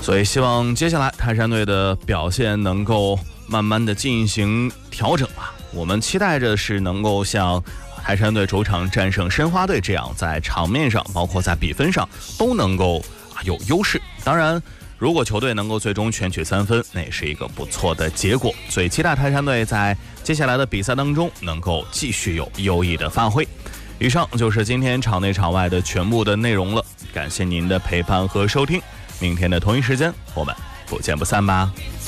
所以希望接下来泰山队的表现能够慢慢的进行调整吧。我们期待着是能够像泰山队主场战胜申花队这样，在场面上包括在比分上都能够有优势。当然如果球队能够最终全取3分，那也是一个不错的结果。所以期待泰山队在接下来的比赛当中能够继续有优异的发挥。以上就是今天场内场外的全部的内容了，感谢您的陪伴和收听。明天的同一时间我们不见不散吧。